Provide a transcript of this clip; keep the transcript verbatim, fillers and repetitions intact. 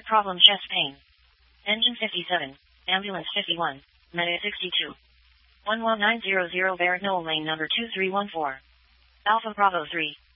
problem chest pain. Engine fifty-seven, ambulance fifty-one, Meta sixty-two. one one nine zero zero Barrett Knoll Lane number two three one four. Alpha Bravo three.